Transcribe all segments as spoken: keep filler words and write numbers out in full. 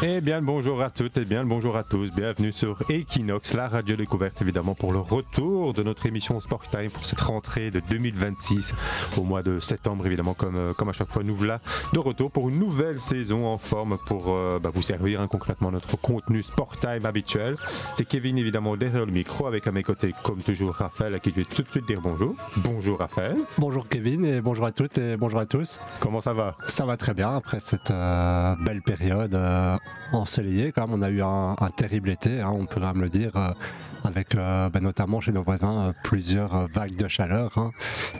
Eh bien le bonjour à toutes et bien le bonjour à tous, bienvenue sur Equinox, la radio découverte évidemment pour le retour de notre émission Sport Time pour cette rentrée de deux mille vingt-six au mois de septembre évidemment comme, comme à chaque fois nous voilà de retour pour une nouvelle saison en forme pour euh, bah, vous servir hein, concrètement notre contenu Sport Time habituel. C'est Kevin évidemment derrière le micro avec à mes côtés comme toujours Raphaël à qui je vais tout de suite dire bonjour. Bonjour Raphaël. Bonjour Kevin et bonjour à toutes et bonjour à tous. Comment ça va? Ça va très bien après cette euh, belle période euh, ensoleillée. Quand même, on a eu un, un terrible été, hein, on peut quand même le dire, euh, avec euh, ben, notamment chez nos voisins euh, plusieurs euh, vagues de chaleur hein,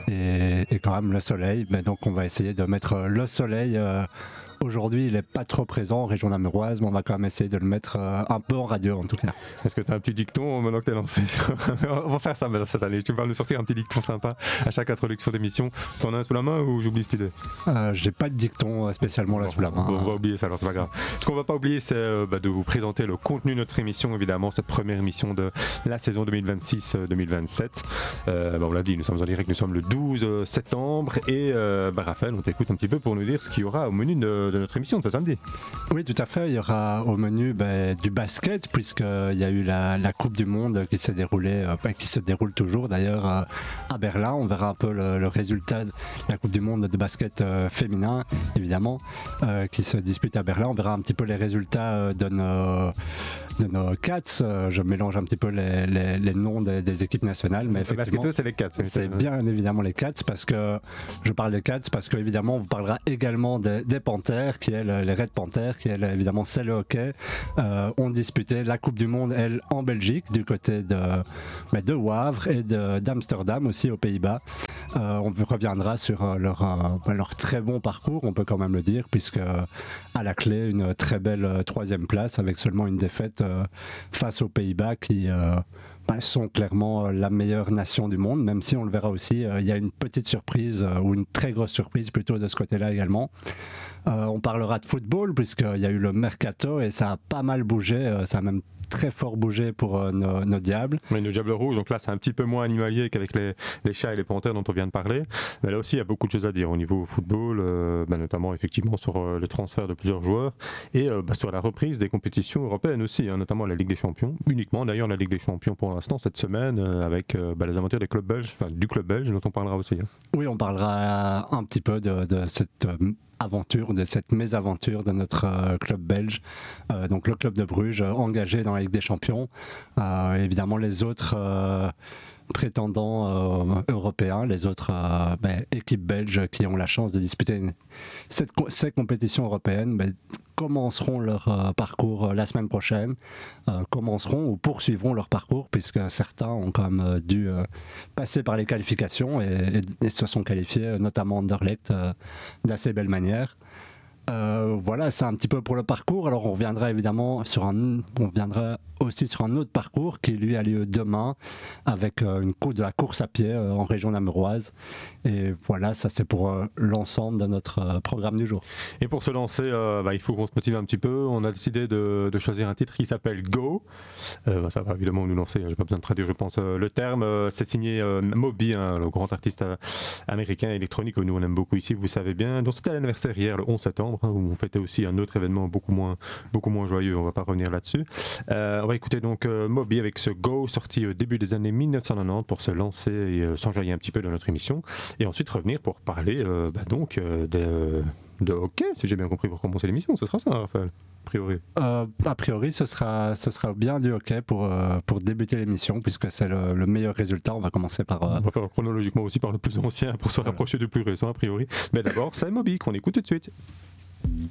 et, et quand même le soleil. Ben, donc on va essayer de mettre le soleil. Euh, Aujourd'hui, il n'est pas trop présent en région namuroise, mais on va quand même essayer de le mettre euh, un peu en radio en tout cas. Est-ce que tu as un petit dicton maintenant que tu es lancé? On va faire ça maintenant cette année. Tu vas nous sortir un petit dicton sympa à chaque introduction d'émission. Tu en as un sous la main ou j'oublie cette idée? euh, J'ai pas de dicton spécialement là bon, sous la main. On va oublier ça alors, c'est pas grave. Ce qu'on va pas oublier, c'est euh, bah, de vous présenter le contenu de notre émission, évidemment, cette première émission de la saison deux mille vingt-six deux mille vingt-sept. Euh, bah, on l'a dit, nous sommes en direct, nous sommes le douze septembre et euh, bah, Raphaël, on t'écoute un petit peu pour nous dire ce qu'il y aura au menu de, de notre émission de ce samedi. Oui, tout à fait. Il y aura au menu bah, du basket, puisqu'il y a eu la, la Coupe du Monde qui s'est déroulée, euh, bah, qui se déroule toujours d'ailleurs euh, à Berlin. On verra un peu le, le résultat de la Coupe du Monde de basket euh, féminin, évidemment, euh, qui se dispute à Berlin. On verra un petit peu les résultats euh, de nos, de nos Cats. Euh, je mélange un petit peu les, les, les noms des, des équipes nationales, mais effectivement, c'est les Cats. C'est bien évidemment les Cats, parce que je parle des Cats parce que évidemment on vous parlera également des, des Panthers, qui est les Red Panthers, qui est évidemment c'est le hockey, euh, ont disputé la Coupe du Monde, elle, en Belgique, du côté de, de Wavre et de, d'Amsterdam aussi aux Pays-Bas. Euh, on reviendra sur leur, euh, leur très bon parcours, on peut quand même le dire, puisque à la clé, une très belle troisième place avec seulement une défaite euh, face aux Pays-Bas qui euh, bah, sont clairement la meilleure nation du monde, même si on le verra aussi, euh, il y a une petite surprise, euh, ou une très grosse surprise plutôt de ce côté-là également. Euh, on parlera de football puisqu'il y a eu le mercato et ça a pas mal bougé, euh, ça a même très fort bougé pour euh, nos, nos diables. Oui, nos diables rouges, donc là c'est un petit peu moins animalier qu'avec les, les chats et les panthères dont on vient de parler. Mais là aussi il y a beaucoup de choses à dire au niveau football, euh, bah, notamment effectivement sur euh, le transfert de plusieurs joueurs et euh, bah, sur la reprise des compétitions européennes aussi, hein, notamment la Ligue des Champions. Uniquement d'ailleurs la Ligue des Champions pour l'instant cette semaine euh, avec euh, bah, les aventures des clubs belges, enfin du club belge dont on parlera aussi. Hein. Oui, on parlera un petit peu de, de cette euh, aventure, de cette mésaventure de notre euh, club belge, euh, donc le club de Bruges, euh, engagé dans la Ligue des Champions. Euh, évidemment, les autres euh, prétendants euh, européens, les autres euh, ben, équipes belges qui ont la chance de disputer une, cette, ces compétitions européennes, ben, commenceront leur euh, parcours euh, la semaine prochaine, euh, commenceront ou poursuivront leur parcours, puisque certains ont quand même euh, dû euh, passer par les qualifications et, et, et se sont qualifiés, notamment Anderlecht, euh, d'assez belle manière. Euh, voilà, c'est un petit peu pour le parcours. Alors on reviendra évidemment sur un, on reviendra aussi sur un autre parcours qui lui a lieu demain avec euh, une course de la course à pied euh, en région namuroise. Et voilà, ça c'est pour euh, l'ensemble de notre euh, programme du jour. Et pour se lancer, euh, bah, il faut qu'on se motive un petit peu. On a décidé de, de choisir un titre qui s'appelle Go. Euh, bah, ça va évidemment nous lancer. J'ai pas besoin de traduire, je pense. Euh, le terme, euh, c'est signé euh, Moby, hein, le grand artiste euh, américain électronique que nous on aime beaucoup ici. Vous savez bien. Donc c'était l'anniversaire hier, le onze septembre. Où on fêtait aussi un autre événement beaucoup moins, beaucoup moins joyeux, on va pas revenir là-dessus. Euh, on va écouter donc euh, Moby avec ce Go sorti au début des années mille neuf cent quatre-vingt-dix pour se lancer et euh, s'enjailler un petit peu dans notre émission et ensuite revenir pour parler euh, bah donc euh, de, de hockey, si j'ai bien compris, pour commencer l'émission. Ce sera ça, Raphaël, a priori. Euh, a priori, ce sera, ce sera bien du hockey pour, euh, pour débuter l'émission, puisque c'est le, le meilleur résultat. On va commencer par... Euh... On va faire chronologiquement aussi par le plus ancien pour se rapprocher du plus récent, a priori. Mais d'abord, c'est Moby qu'on écoute tout de suite.